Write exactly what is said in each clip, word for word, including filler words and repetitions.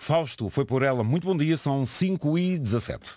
Fausto foi por ela. Muito bom dia, são cinco e dezassete.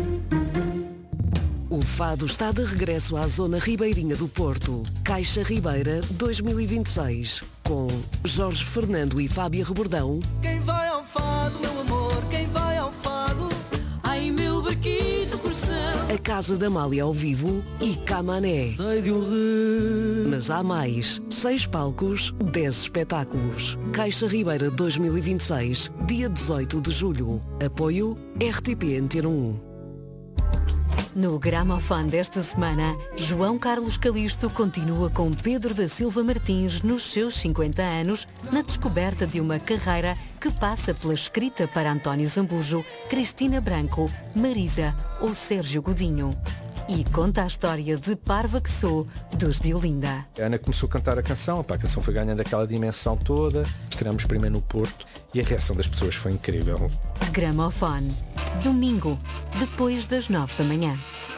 O Fado está de regresso à zona ribeirinha do Porto. Caixa Ribeira dois mil e vinte e seis. Com Jorge Fernando e Fábia Rebordão. Quem vai ao Fado, meu amor, quem vai ao Fado? Ai, meu barquito coração. A Casa da Amália ao vivo e Camané. Sei de um rio. Mas há mais. Seis palcos, dez espetáculos. Caixa Ribeira dois mil e vinte e seis, dia dezoito de julho. Apoio R T P Antena um. No Gramofone desta semana, João Carlos Calisto continua com Pedro da Silva Martins nos seus cinquenta anos, na descoberta de uma carreira que passa pela escrita para António Zambujo, Cristina Branco, Marisa ou Sérgio Godinho. E conta a história de Parva que Sou, dos de Olinda. A Ana começou a cantar a canção, opa, a canção foi ganhando aquela dimensão toda, estreamos primeiro no Porto e a reação das pessoas foi incrível. Gramofone, domingo, depois das nove da manhã.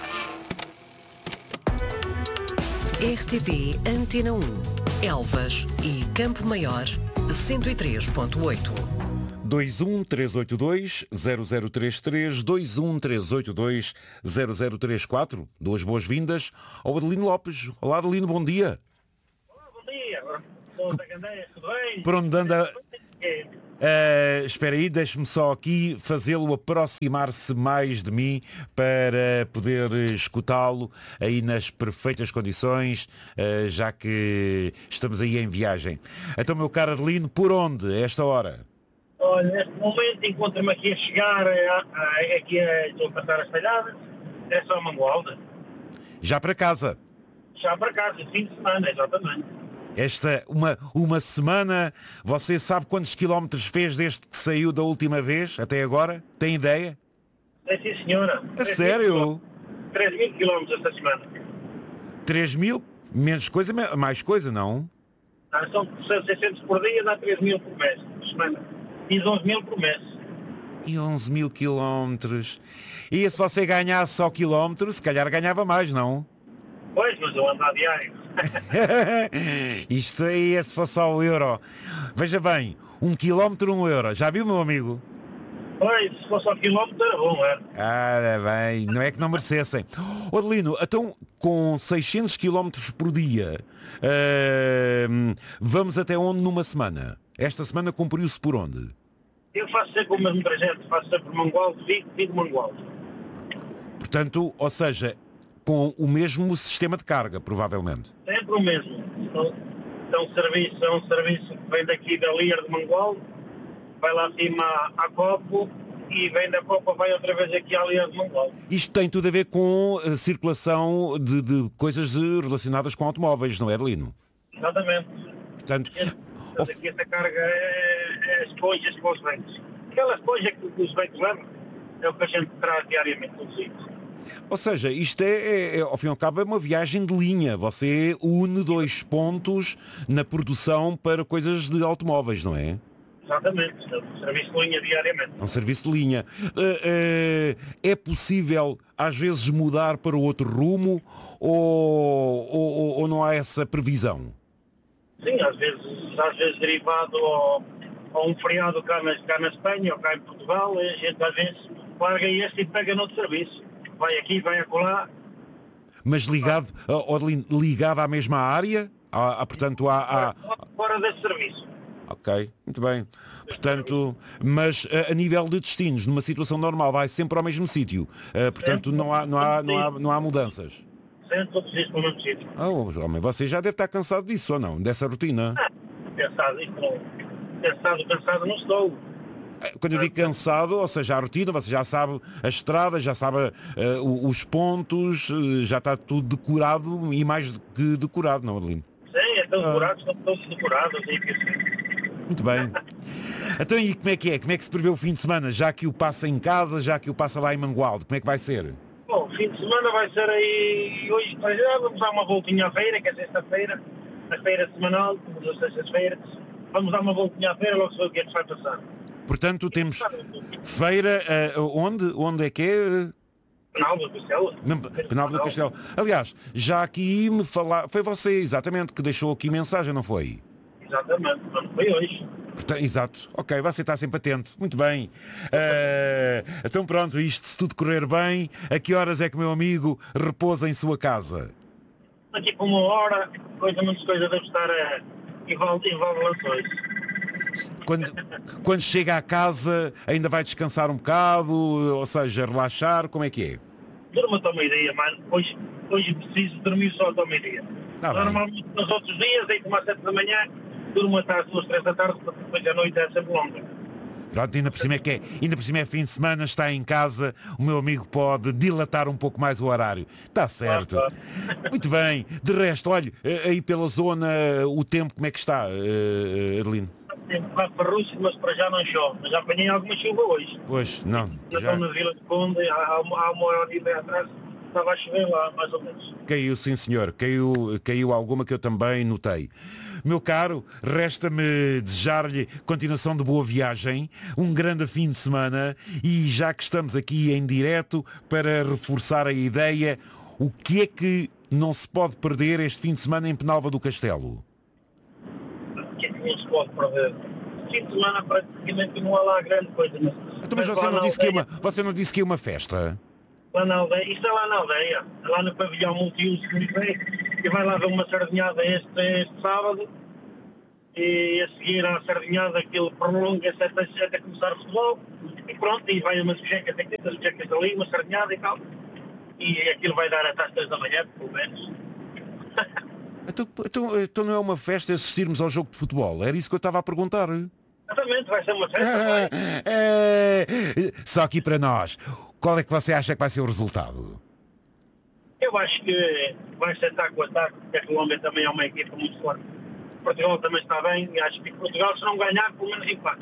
R T P Antena um, Elvas e Campo Maior, cento e três ponto oito. dois um três oito dois zero zero três três, dois um três oito dois zero zero três quatro. Duas boas-vindas ao Adelino Lopes. Olá, Adelino, bom dia. Olá, bom dia. Estou da Candeia, tudo bem? Por onde anda? Uh, espera aí, deixe-me só aqui fazê-lo aproximar-se mais de mim para poder escutá-lo aí nas perfeitas condições, uh, já que estamos aí em viagem. Então, meu caro Adelino, por onde a esta hora? Olha, neste momento encontro-me aqui a chegar, a, a, aqui a, estou a passar as talhadas, é só Mangualda. Já para casa? Já para casa, fim de semana, exatamente. Esta, uma, uma semana, você sabe quantos quilómetros fez desde que saiu da última vez, até agora? Tem ideia? É sim, senhora. A sério? três mil quilómetros esta semana. três mil? Menos coisa, mais coisa, não? Ah, são seiscentos por dia, dá três mil por mês, por semana. E onze mil por mês. E onze mil quilómetros. E se você ganhasse só quilómetro, se calhar ganhava mais, não? Pois, mas eu ando a diário. Isto aí é se fosse só o euro. Veja bem, um quilómetro, um euro. Já viu, meu amigo? Pois, se fosse ao quilómetro era bom, era. Ah, bem, não é que não merecessem. Ô, Adelino, então com seiscentos quilómetros por dia, uh, vamos até onde numa semana? Esta semana cumpriu-se por onde? Eu faço sempre o mesmo trajeto, faço sempre Mangualde, Vigo, Vigo, Mangualde. Portanto, ou seja, com o mesmo sistema de carga, provavelmente. Sempre o mesmo. É um serviço, é um serviço que vem daqui da Lier de Mangualde, vai lá acima à, à Copo e vem da Copa, vai outra vez aqui à Lier de Mangualde. Isto tem tudo a ver com a circulação de, de coisas relacionadas com automóveis, não é, Adelino? Exatamente. Portanto, Portanto aqui essa carga é, é esponjas para os bancos. Aquela esponja que os bancos levam é o que a gente traz diariamente consigo. Ou seja, isto é, é, é, ao fim e ao cabo, é uma viagem de linha. Você une dois pontos na produção para coisas de automóveis, não é? Exatamente. É um serviço de linha diariamente. É um serviço de linha. Uh, uh, é possível, às vezes, mudar para outro rumo ou, ou, ou não há essa previsão? Sim, às vezes, às vezes derivado ao, a um feriado cá na, cá na Espanha ou cá em Portugal, a gente às vezes larga este e pega noutro serviço. Vai aqui, vai acolá. Mas ligado, uh, ligado à mesma área? À, à, portanto, à, à... Fora desse serviço. Ok, muito bem. Portanto, mas uh, a nível de destinos, numa situação normal, vai sempre ao mesmo sítio. Uh, portanto, não há, não, há, não, há, não há mudanças. Sempre todos os dias para o mesmo sítio. Oh, homem, você já deve estar cansado disso ou não? Dessa rotina? Ah, cansado, isso não. Cansado, cansado não estou. Quando eu digo cansado, ou seja, a rotina, você já sabe a estrada, já sabe uh, os pontos, uh, já está tudo decorado e mais do que decorado, não, Adelino? Sim, estão decorados, estão todos decorados. E... Muito bem. Então, e como é que é? Como é que se prevê o fim de semana? Já que o passa em casa, já que o passa lá em Mangualde, como é que vai ser? Bom, fim de semana vai ser aí, hoje já vamos dar uma voltinha à feira, que é sexta-feira, a feira semanal, como as sextas-feiras. Vamos dar uma voltinha à feira, logo se vê o que é que vai passar. Portanto, temos feira, uh, onde? Onde é que é? Penalva do Castelo. Penalva do Castelo. Aliás, já aqui me falar, foi você exatamente que deixou aqui mensagem, não foi? Exatamente, não foi hoje. Portanto, exato. Ok, você está sempre atento. Muito bem. Uh, então pronto, isto se tudo correr bem, a que horas é que o meu amigo repousa em sua casa? Aqui por uma hora, coisa menos coisa deve estar a Valdelanções. Quando, quando chega à casa, ainda vai descansar um bocado, ou seja, relaxar, como é que é? Durma até ao meio-dia, mano. Hoje, hoje preciso dormir só até ao meio-dia. Tá Normalmente nos outros dias, aí como às sete da manhã, durmo até às duas, três da tarde, porque depois a noite é sempre longa. Pronto, ainda por cima é que é, ainda por cima é fim de semana, está em casa, o meu amigo pode dilatar um pouco mais o horário. Está certo. Ah, tá. Muito bem. De resto, olha, aí pela zona, o tempo como é que está, uh, Adelino? Tem um bocado para Rússia, mas para já não chove. Mas já apanhei alguma chuva hoje. Pois, não. Já Já... estou na Vila de Conde, há, há uma, há uma hora e meia atrás, estava a chover lá, mais ou menos. Caiu, sim senhor, caiu, caiu alguma que eu também notei. Meu caro, resta-me desejar-lhe continuação de boa viagem, um grande fim de semana e já que estamos aqui em direto para reforçar a ideia, o que é que não se pode perder este fim de semana em Penalva do Castelo? O que é que não se pode perder? Fim de semana praticamente não há lá grande coisa. Mas, Então, mas você não, disse que é uma, você não disse que é uma festa? Lá na aldeia, isto é lá na aldeia, é lá no pavilhão multiuso que me veio, e vai lá ver uma sardinhada este, este sábado, e a seguir à sardinhada aquilo prolonga-se até, até começar o futebol, e pronto, e vai umas jecas aqui, umas jecas ali, uma sardinhada e tal, e aquilo vai dar até às três da manhã, pelo menos. Então, então, então não é uma festa assistirmos ao jogo de futebol? Era isso que eu estava a perguntar. Exatamente, vai ser uma festa, vai. É, só aqui para nós. Qual é que você acha que vai ser o resultado? Eu acho que vai ser taco a taco, porque a Colômbia também é uma equipa muito forte. Portugal também está bem, e acho que Portugal, se não ganhar, pelo menos empate.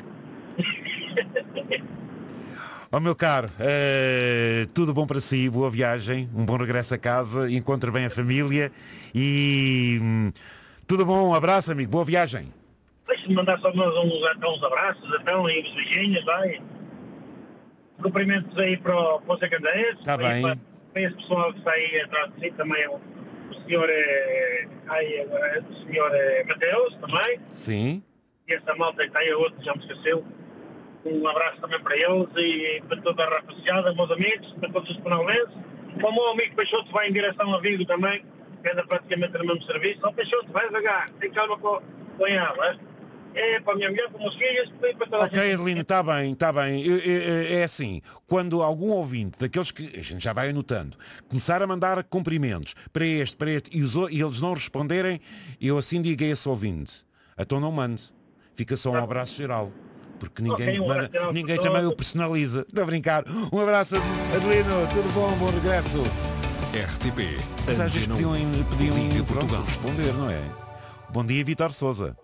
Ó meu caro, uh, tudo bom para si, boa viagem, um bom regresso a casa, encontre bem a família e hum, tudo bom, um abraço amigo, boa viagem. Deixe-me mandar só uns, uns, uns abraços, então, e uns beijinhos, vai. Cumprimentos aí para o Ponce Candeias. Está bem. Para, para esse pessoal que está aí atrás de si, também o, o senhor, é, aí, o senhor é, Mateus, também. Sim. E essa malta que está aí, a outro, já me esqueceu. Um abraço também para eles e para toda a rapaziada, meus amigos, para todos os penalmenses. Para o meu amigo Peixoto vai em direção a Vigo também, que anda praticamente no mesmo serviço. Ó Peixoto, vai devagar, tem calma com, com ela, é? É para a minha mulher, para os meus filhos, para toda a Ok, gente. Adelino, está bem, está bem. É assim, quando algum ouvinte, daqueles que a gente já vai anotando, começar a mandar cumprimentos para este, para este, e, os, e eles não responderem, eu assim digo a esse ouvinte. Então não mande. Fica só um abraço geral. Porque ninguém, Ok, um manda, abraço geral ninguém para também todos. o personaliza. Estou a brincar. Um abraço, Adelino. Tudo bom, bom regresso. R T P, Mas às vezes Antena podiam, um, podiam Liga pronto, Portugal. responder, não é? Bom dia, Vítor Sousa.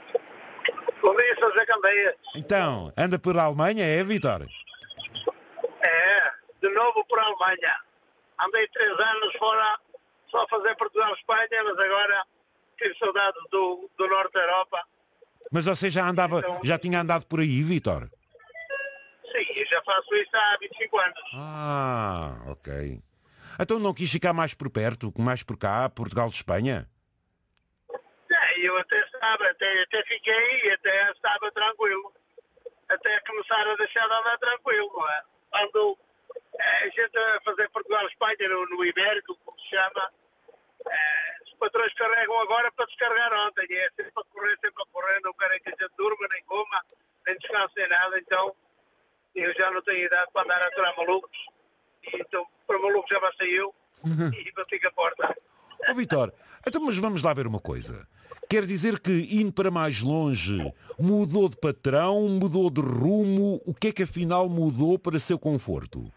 Bom dia, São José Candeias. Então, anda por Alemanha, é, Vítor? É, de novo por Alemanha. Andei três anos fora só a fazer Portugal-Espanha, mas agora tive saudades do, do Norte da Europa. Mas você já andava, Então- já tinha andado por aí, Vítor? Sim, eu já faço isso há vinte e cinco anos. Ah, ok. Então não quis ficar mais por perto, mais por cá, Portugal de Espanha? É, eu até estava, até, até fiquei, até estava tranquilo. Até começar a deixar de andar tranquilo, não é? Ando é, a gente a fazer Portugal-Espanha no, no Ibérico, como se chama. É, os patrões carregam agora para descarregar ontem. É sempre a correr, sempre a correr, não querem que a gente durma, nem coma, nem descanse, nem nada. Então, eu já não tenho idade para andar a aturar malucos. E então, para maluco já basta eu e bati a porta. Ó Vítor, então mas vamos lá ver uma coisa. Quer dizer que indo para mais longe, mudou de patrão, mudou de rumo, o que é que afinal mudou para seu conforto?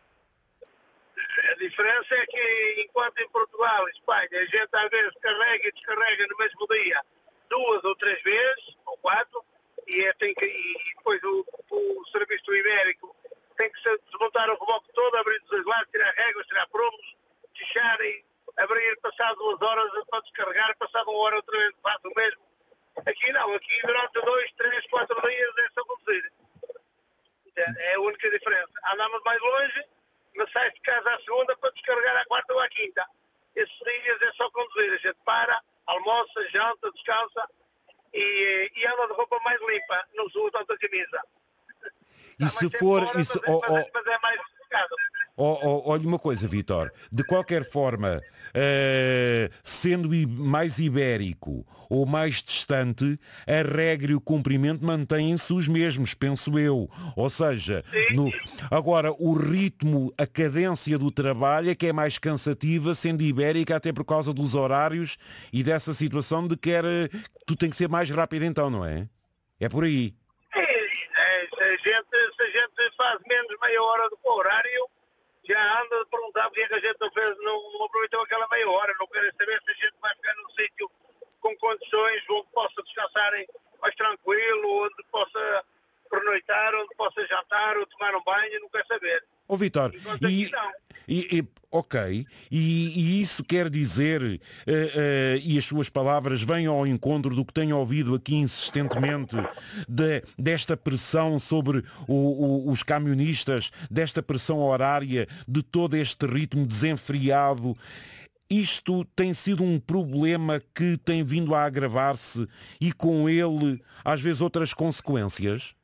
A diferença é que, enquanto em Portugal e Espanha, a gente às vezes carrega e descarrega no mesmo dia duas ou três vezes, ou quatro, e, é, tem que, e depois o, o serviço do Ibérico tem que se desmontar o reboque todo, abrir os dois lados, tirar réguas, tirar promos, fecharem, abrir, passado duas horas para descarregar, passado uma hora outra vez faz o mesmo. Aqui não, aqui durante dois, três, quatro dias é só conduzir. É a única diferença. Andamos mais longe, mas sai de casa à segunda para descarregar à quarta ou à quinta. Esses dias é só conduzir. A gente para, almoça, janta, descansa e, e anda de roupa mais limpa, não se usa tanta camisa. E se for... Fora, Isso, mas, oh, mas, oh, mas é mais complicado. oh, oh, olha uma coisa, Vítor. De qualquer forma, uh, sendo i- mais ibérico ou mais distante, a regra e o cumprimento mantêm-se os mesmos, penso eu. Ou seja, no... agora o ritmo, a cadência do trabalho é que é mais cansativa, sendo ibérica, até por causa dos horários e dessa situação de que era... tu tem que ser mais rápido então, não é? É por aí. É, é, se, a gente, se a gente faz menos meia hora do horário, já anda a perguntar porque é que a gente não, fez, não, não aproveitou aquela meia hora. Não quero saber se a gente vai ficar num sítio com condições onde possa descansar mais tranquilo, onde possa pernoitar, onde possa jantar ou tomar um banho, não quer saber. Ó Vítor, Enquanto e, aqui não. e, e- ok, e, e isso quer dizer, eh, eh, e as suas palavras vêm ao encontro do que tenho ouvido aqui insistentemente, de- desta pressão sobre o- o- os camionistas, desta pressão horária, de todo este ritmo desenfreado. Isto tem sido um problema que tem vindo a agravar-se e com ele, às vezes, outras consequências?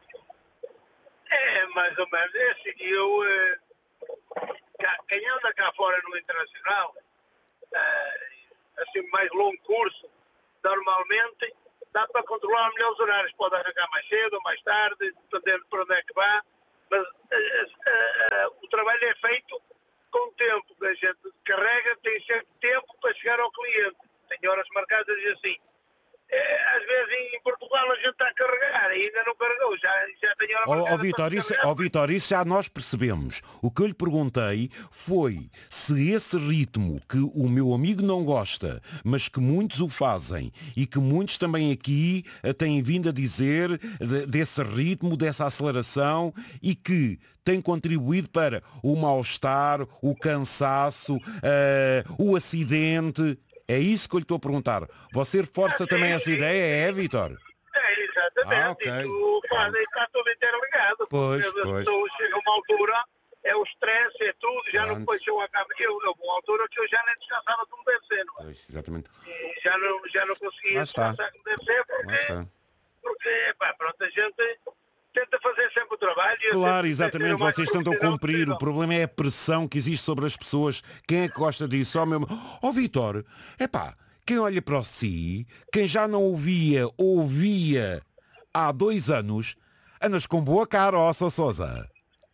É, mais ou menos. É assim, eu, eh, cá- quem anda cá fora no internacional, eh, assim, mais longo curso, normalmente dá para controlar melhor os horários. Pode arrancar mais cedo ou mais tarde, dependendo para onde é que vá. Mas eh, eh, eh, o trabalho é feito com o tempo que a gente carrega, tem sempre tempo para chegar ao cliente. Tem horas marcadas e assim. É, às vezes em Portugal a gente está a carregar, e ainda não carregou, já, já tem hora Ó marcada ó, Vítor, para isso, descarregar. ó, Vítor, isso já nós percebemos. O que eu lhe perguntei foi se esse ritmo que o meu amigo não gosta, mas que muitos o fazem e que muitos também aqui eh, têm vindo a dizer de- desse ritmo, dessa aceleração e que tem contribuído para o mal-estar, o cansaço, eh, o acidente. É isso que eu lhe estou a perguntar. Você reforça também essa ideia, é, Vítor? É, exatamente. Ah, ok. Isso faz, está tudo interligado. Pois, Porque as pois. pessoas chegam a uma altura, é o stress, é tudo, já não Pronto. deixou a cama. Eu, a uma altura que eu já nem descansava como deve ser, não é? Pois, exatamente. E já não, já não conseguia Lá está. descansar como deve ser, Lá porque, está. porque pá, pronto, a gente tenta fazer sempre o trabalho. e eu Claro, tento ser exatamente, o mais vocês tentam profissional cumprir, o possível. problema é a pressão que existe sobre as pessoas. Quem é que gosta disso? Ó, meu... oh, Vítor, epá, quem olha para si, quem já não ouvia, ouvia há dois anos, andas com boa cara, ó, Sou Sousa.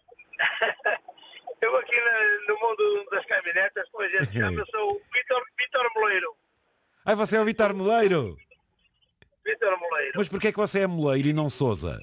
Eu aqui na- no mundo das caminhonetas, como a gente chama, eu sou o Vítor, Vítor Moleiro. Ai, você é o Vítor Moleiro. Vítor Moleiro. Mas porquê é que você é Moleiro e não Sousa?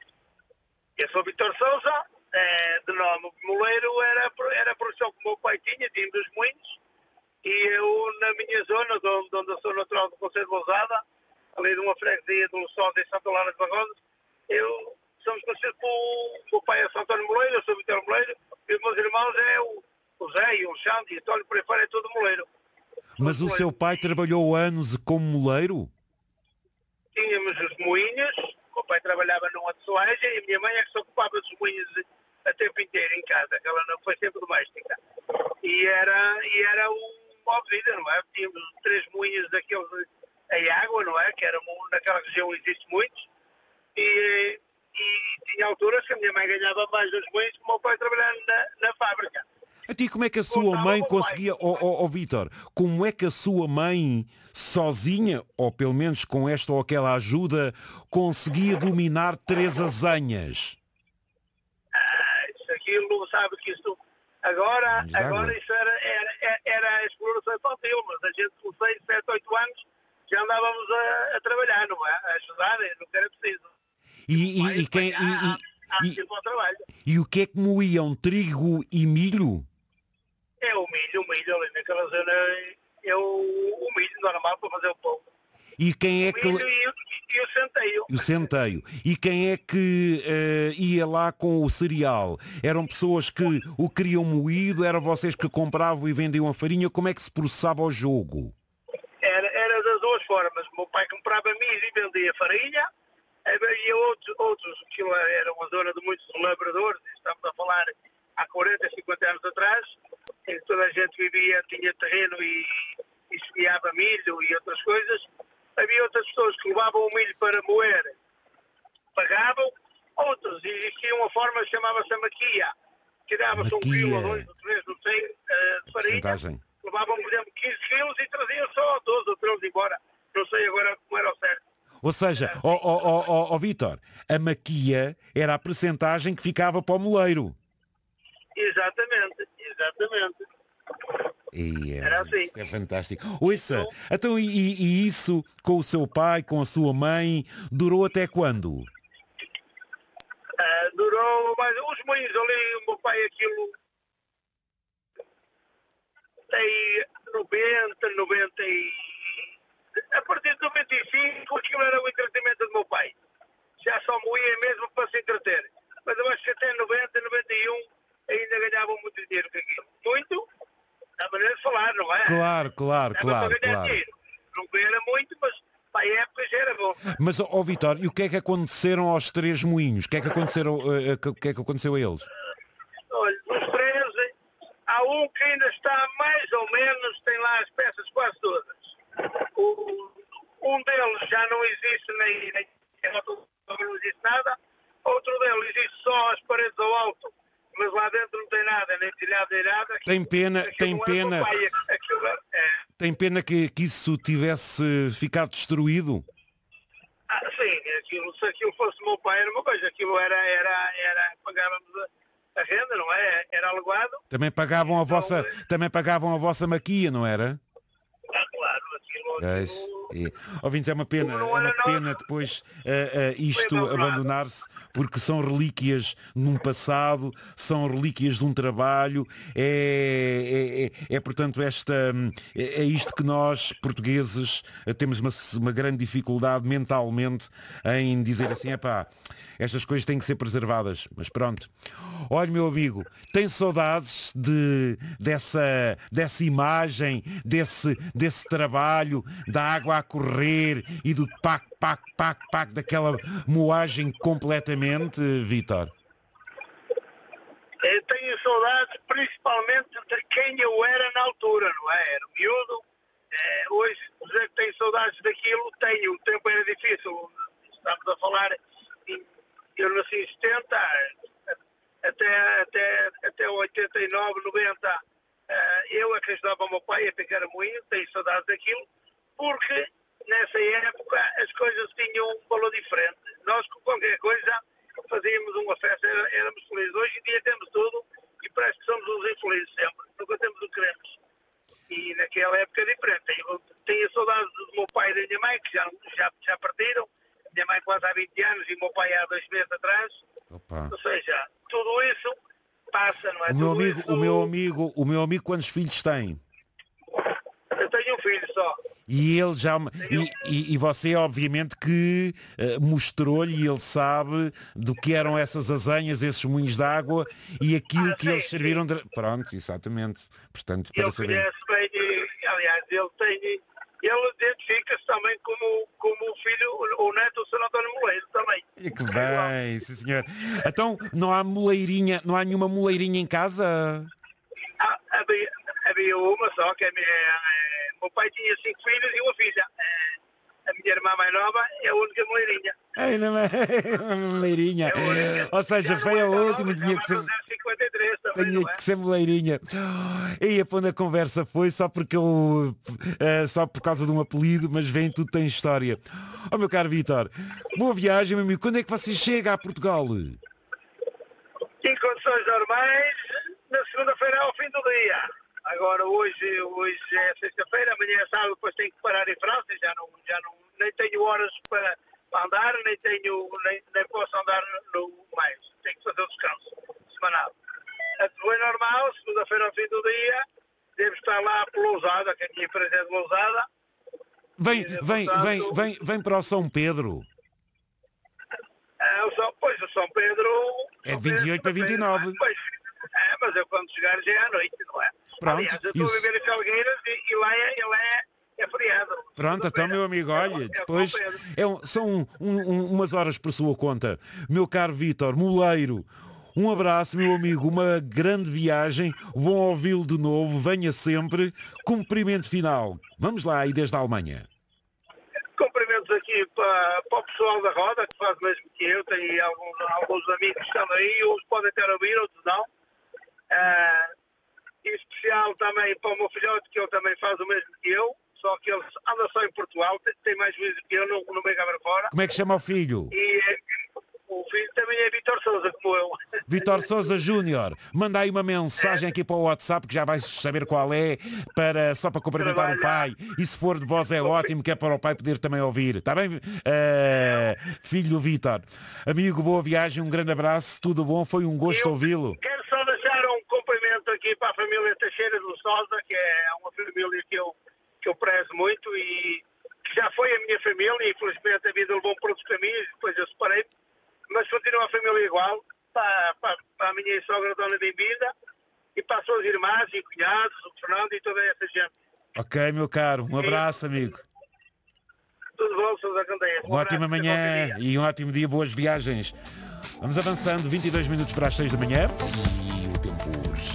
Eu sou Vítor Sousa, eh, de nome Moleiro, era, por- era a profissão que o meu pai tinha, tinha dos Moinhos, e eu, na minha zona, de onde, de onde eu sou natural do Conselho de Lousada, ali de uma freguesia do Luçol de Santa Lara de Barrosos, eu somos conhecidos por... O meu pai é São António Moleiro, eu sou Vítor Moleiro, e os meus irmãos é o, o Zé, e o Xande, e o António, por aí fora, é tudo Moleiro. Mas o seu pai trabalhou anos como moleiro? Tínhamos os moinhos, o meu pai trabalhava numa tessoagem e a minha mãe é que se ocupava dos moinhos a tempo inteiro em casa, que ela não foi sempre doméstica. E era, e era um modo de vida, não é? Tínhamos três moinhos daqueles em água, não é? Que era, um- naquela região existe muitos. E, e tinha alturas que a minha mãe ganhava mais dos moinhos que o meu pai trabalhava na, na fábrica. A ti, como é que a sua Contava mãe o meu pai. conseguia... Ó, ó, ó, Vítor, como é que a sua mãe, sozinha, ou pelo menos com esta ou aquela ajuda, conseguia dominar três azenhas? Ah, isso, aquilo, sabe que isso... Agora, Vamos dar agora água. isso era, era, era a exploração infantil, mas a gente com seis, sete, oito anos já andávamos a, a trabalhar, não é? A ajudar, não era preciso. E, e, Mas, e, quem, e, há- há e, e, sempre ao trabalho. e o que é que moíam? Trigo e milho? É o milho, o milho ali naquela zona, é o, o milho normal para fazer o pão. E quem é O que... milho e, o- e o centeio. O centeio. E quem é que eh, ia lá com o cereal? Eram pessoas que o queriam moído? Eram vocês que compravam e vendiam a farinha? Como é que se processava o jogo? Era, era das duas formas. O meu pai comprava milho e vendia farinha. Havia outros, outros que era uma zona de muitos labradores, estamos a falar há quarenta, cinquenta anos atrás, em que toda a gente vivia, tinha terreno e, e semeava milho e outras coisas. Havia outras pessoas que levavam o milho para moer, pagavam. Outros, existia uma forma que chamava-se a maquia, que dava-se um quilo ou dois ou três, não sei, uh, de farinha. Porcentagem. Levavam, por exemplo, quinze quilos e traziam só doze ou treze embora. Não sei agora como era o certo. Ou seja, ó oh, oh, oh, oh, Vítor, a maquia era a percentagem que ficava para o moleiro. Exatamente, exatamente. E é, Era assim. Isto é fantástico. Ouça, então e, e isso com o seu pai, com a sua mãe, durou até quando? Uh, durou mais os moinhos ali, o meu pai aquilo tem noventa, noventa e... A partir de noventa e cinco aquilo era o entretenimento do meu pai. Já só moía mesmo para se entreter. Mas eu acho que até noventa, noventa e um ainda ganhavam muito dinheiro com aquilo. Muito, da maneira de falar, não é? Claro, claro, Dava claro, para ganhar claro. dinheiro. Não era muito, mas para a época já era bom. Mas, ó oh, Vítor, e o que é que aconteceram aos três moinhos? O que é que aconteceram, uh, uh, o que é que aconteceu a eles? Olha, dos três, há um que ainda está mais ou menos, tem lá as peças quase todas. O, um deles já não existe nem, nem não existe nada. Outro deles existe só as paredes ao alto, mas lá dentro não tem nada, nem telhado nem nada. Tem pena, Aquilo tem não é pena, papai, aquilo é, é. tem pena que, que isso tivesse ficado destruído. Ah, sim, aquilo, se aquilo fosse meu pai era uma coisa, aquilo era, era, era pagávamos a, a renda, não é? Era alugado. Também pagavam a Então, vossa, é- também pagavam a vossa maquia, não era? Ah, claro, aquilo... Pois, aquilo e, ouvintes, é uma pena, é Não uma era nada. pena depois uh, uh, isto Foi abandonado. abandonar-se, porque são relíquias num passado, são relíquias de um trabalho, é, é, é, é, portanto esta, é, é isto que nós, portugueses, uh, temos uma, uma grande dificuldade mentalmente em dizer assim, epá, estas coisas têm que ser preservadas, mas pronto. Olha, meu amigo, tem saudades de, dessa, dessa imagem, desse, desse trabalho, da água a correr e do pac, pac, pac, pac, daquela moagem completamente, Vítor? Eu tenho saudades principalmente de quem eu era na altura, não é? Era miúdo. É, hoje, dizer que tenho saudades daquilo, tenho. O tempo era difícil. Estamos a falar, em- eu nasci em setenta, até, até, até oitenta e nove, noventa, eh, eu é que ajudava o meu pai a pegar moinho, tenho saudades daquilo, porque nessa época as coisas tinham um valor diferente. Nós com qualquer coisa fazíamos uma festa, era- éramos felizes. Hoje em dia temos tudo e parece que somos uns infelizes sempre, nunca temos o que queremos. E naquela época é diferente. Eu tenho saudades do meu pai e da minha mãe, que já, já, já partiram. Minha mãe quase há vinte anos e o meu pai há dois meses atrás. Opa. Ou seja, tudo isso passa, não é? O meu Tudo amigo, isso- o meu amigo, o meu amigo, quantos filhos tem? Eu tenho um filho só. E ele já e, e, e você obviamente que eh, mostrou-lhe e ele sabe do que eram essas azanhas, esses moinhos de água e aquilo Ah, que sim, eles serviram de... Pronto, exatamente. Portanto, para Ele saber. conhece bem, e, aliás, ele tem. Ele identifica-se também como, como o filho, o neto do senhor António Moleiro também. E que bem, sim senhor. Então, não há moleirinha, não há nenhuma moleirinha em casa? Ah, havia, havia uma só, que é, é, meu pai tinha cinco filhos e uma filha. É, a minha irmã mais nova é a única moleirinha. Ai, não é uma moleirinha. É a única. Ou seja, Já foi não é a tão última, nova, já tinha vai que ser... fazer cinquenta e três também, Tinha não é? que ser moleirinha. E a ponta conversa foi só porque eu eh, só por causa de um apelido, mas vem tudo tem história. Oh meu caro Vítor, boa viagem, meu amigo. Quando é que você chega a Portugal? Em condições normais, na segunda-feira ao fim do dia. Agora hoje, hoje é sexta-feira, amanhã é sábado, depois tenho que parar em França, já não, já não, nem tenho horas para andar, nem tenho, nem, nem posso andar no mais. Tenho que fazer o descanso semanal. Depois normal, segunda-feira ao fim do dia, devo estar lá por Lousada, que a minha empresa é de Lousada. Vem, E, vem, portanto, vem, vem, vem para o São Pedro. Ah, o São, pois o São Pedro... É São de vinte e oito para vinte e nove. Pedro, Pois, é, mas eu quando chegar já é à noite, não é? Pronto, Aliás, eu estou isso. a viver em Calgueiras e, e lá é, ele é, é feriado. Pronto, então meu amigo, olha, depois é um- são um- um- umas horas por sua conta. Meu caro Vítor, moleiro, um abraço, meu amigo, uma grande viagem, bom ouvi-lo de novo, venha sempre, cumprimento final. Vamos lá, aí desde a Alemanha. Cumprimentos aqui para, para o pessoal da roda, que faz o mesmo que eu, tenho alguns, alguns amigos que estão aí, uns podem ter a ouvir, outros não. Uh, em especial também para o meu filhote, que ele também faz o mesmo que eu, só que ele anda só em Portugal, tem, tem mais juízo que eu, não, não vem cá para fora. Como é que chama o filho? E o filho também é Vítor Sousa, como eu. Vítor Sousa Júnior, manda aí uma mensagem aqui para o WhatsApp, que já vais saber qual é, para, só para cumprimentar o pai. E se for de voz é ótimo, que é para o pai poder também ouvir. Está bem, uh, filho do Vítor? Amigo, boa viagem, um grande abraço, tudo bom, foi um gosto ouvi-lo. Quero só deixar um cumprimento aqui para a família Teixeira do Sousa, que é uma família que eu, que eu prezo muito e que já foi a minha família, e infelizmente a vida levou por outros caminhos, depois eu separei. Mas continua a família igual, para, para, para a minha sogra Dona Bem-vinda e para as suas irmãs e cunhados, o Fernando e toda essa gente. Ok, meu caro, um abraço, amigo. Tudo bom, Sousa Candeias. Um ótimo amanhã e um ótimo dia, boas viagens. Vamos avançando, vinte e dois minutos para as seis da manhã e o tempo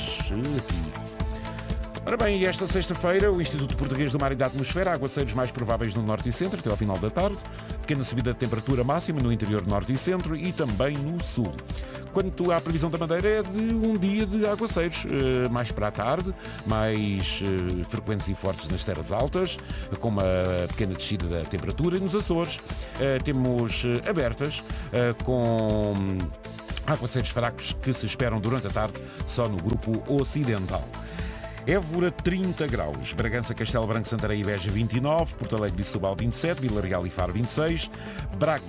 aqui. Ora bem, esta sexta-feira o Instituto Português do Mar e da Atmosfera, aguaceiros mais prováveis no norte e centro até ao final da tarde, pequena subida de temperatura máxima no interior norte e centro e também no sul. Quanto à previsão da Madeira, é de um dia de aguaceiros, eh, mais para a tarde, mais eh, frequentes e fortes nas terras altas, com uma pequena descida da temperatura, e nos Açores eh, temos eh, abertas eh, com aguaceiros fracos que se esperam durante a tarde só no grupo ocidental. Évora trinta graus, Bragança, Castelo Branco, Santarém e Beja vinte e nove, Porto Alegre e Setúbal vinte e sete, Vila Real e Faro vinte e seis, Braga,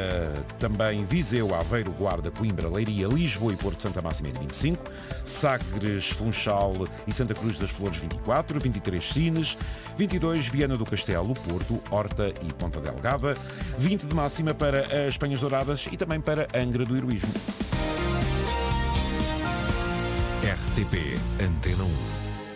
também Viseu, Aveiro, Guarda, Coimbra, Leiria, Lisboa e Porto Santa Máxima de vinte e cinco, Sagres, Funchal e Santa Cruz das Flores vinte e quatro, vinte e três Sines, vinte e dois Viana do Castelo, Porto, Horta e Ponta Delgada, vinte de máxima para as Penhas Douradas e também para Angra do Heroísmo. R T P Antena um.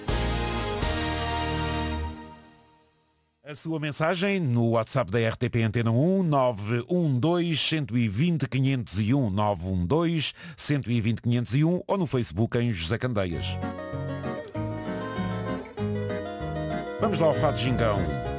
A sua mensagem no WhatsApp da R T P Antena um, nove um dois, um dois zero, quinhentos e um, nove um dois, um dois zero, quinhentos e um ou no Facebook em José Candeias. Vamos lá ao Fado Gingão.